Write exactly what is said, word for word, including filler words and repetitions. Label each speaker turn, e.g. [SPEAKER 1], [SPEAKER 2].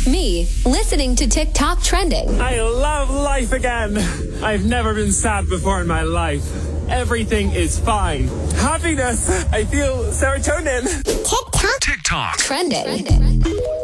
[SPEAKER 1] Me, listening to TikTok trending.
[SPEAKER 2] I love life again. I've never been sad before in my life. Everything is fine. Happiness. I feel serotonin.
[SPEAKER 1] TikTok.
[SPEAKER 3] TikTok.
[SPEAKER 1] Trending.